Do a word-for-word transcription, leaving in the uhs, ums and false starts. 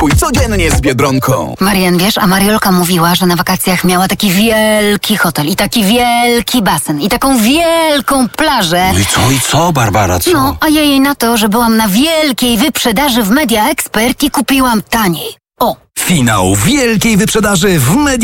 Pójdź codziennie z Biedronką. Marian, wiesz, a Mariolka mówiła, że na wakacjach miała taki wielki hotel i taki wielki basen i taką wielką plażę. No i co, i co, Barbara, co? No, a ja jej na to, że byłam na wielkiej wyprzedaży w Media Expert i kupiłam taniej. O! Finał wielkiej wyprzedaży w Media